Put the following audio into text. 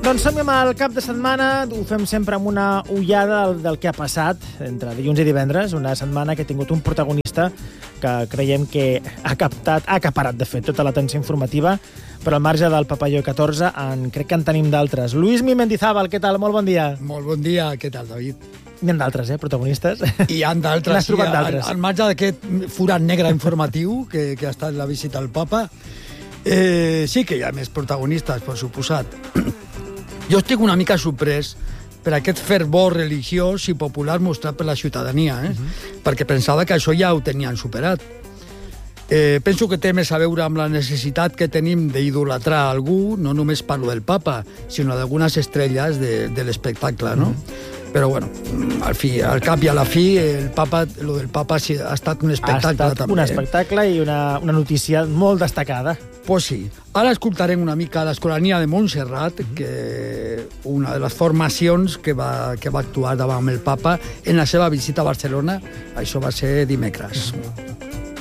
Doncs som amb el cap de setmana, ho fem sempre amb una ullada del que ha passat entre dilluns i divendres, una setmana que ha tingut un protagonista que creiem que ha acaparat, de fet, tota l'atenció informativa, però al marge del Papalló 14 crec que en tenim d'altres. Luismi Mendizábal, què tal? Molt bon dia. Molt bon dia, què tal, David? N'hi ha d'altres, protagonistes. I hi ha d'altres. N'has trobat d'altres. Al marge d'aquest forat negre informatiu que ha estat la visita al papa, sí que hi ha més protagonistes, per suposat. Jo estic una mica sorprès per aquest fervor religiós i popular mostrat per la ciutadania, perquè pensava que això ja ho tenien superat. Penso que té més a veure amb la necessitat que tenim d'idolatrar algú, no només parlo del papa, sinó d'algunes estrelles de l'espectacle, no? Però, bueno, al cap i a la fi, lo del papa ha estat un espectacle també. Ha estat un espectacle i una notícia molt destacada. Pues sí. Ara escoltarem una mica l'Escolania de Montserrat, que una de les formacions que va actuar davant el papa en la seva visita a Barcelona. Això va ser dimecres.